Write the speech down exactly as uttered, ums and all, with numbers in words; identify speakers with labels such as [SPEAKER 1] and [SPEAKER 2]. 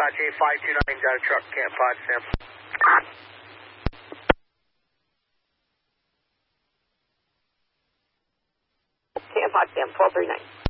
[SPEAKER 1] Apache five two nine, got a truck, Camp five, Sam.
[SPEAKER 2] Camp five, Sam, twelve thirty-nine.